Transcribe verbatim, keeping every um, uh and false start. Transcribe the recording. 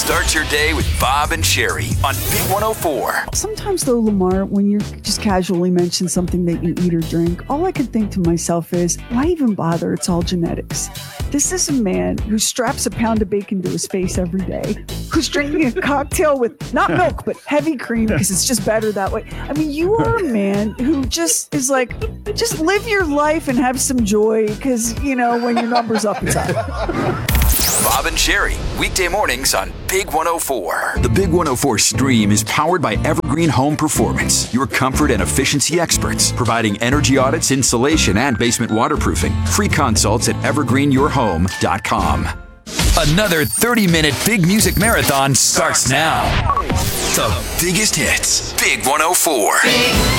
Start your day with Bob and Sherry on Big one oh four. Sometimes, though, Lamar, when you just casually mention something that you eat or drink, all I can think to myself is, why even bother? It's all genetics. This is a man who straps a pound of bacon to his face every day, who's drinking a cocktail with not milk, but heavy cream because it's just better that way. I mean, you are a man who just is like, just live your life and have some joy because, you know, when your number's up, it's up. Bob and Sherry, weekday mornings on Big one oh four. The Big one oh four Stream is powered by Evergreen Home Performance, your comfort and efficiency experts, providing energy audits, insulation, and basement waterproofing. Free consults at evergreen your home dot com. Another thirty-minute big music marathon starts now. The biggest hits, Big one oh four.